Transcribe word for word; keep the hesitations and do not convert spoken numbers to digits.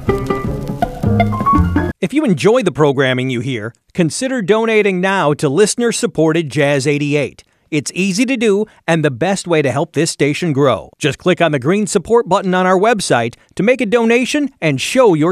If you enjoy the programming you hear, consider donating now to listener-supported Jazz eighty-eight. It's easy to do and the best way to help this station grow. Just click on the green support button on our website to make a donation and show your